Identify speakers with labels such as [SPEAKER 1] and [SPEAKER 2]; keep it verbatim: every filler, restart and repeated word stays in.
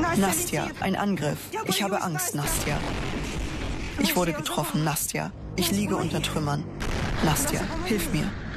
[SPEAKER 1] Nastja, ein Angriff. Ich habe Angst, Nastja. Ich wurde getroffen, Nastja. Ich liege unter Trümmern. Nastja, hilf mir.